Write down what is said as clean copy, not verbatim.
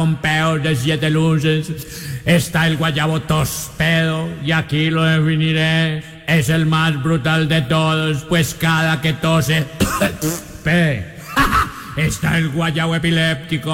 con peos de 7 luces. Está el guayabo tospedo, y aquí lo definiré. Es el más brutal de todos, pues cada que tose... Está el guayabo epiléptico.